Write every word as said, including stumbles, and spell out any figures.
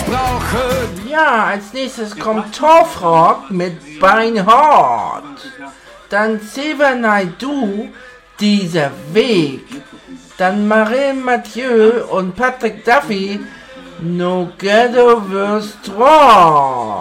brauche. Ja, als nächstes kommt Torfrock mit Beinhard. Dann Xavier Naidoo, Dieser Weg. Dann Marin Mathieu und Patrick Duffy, No Ghetto Verse drei.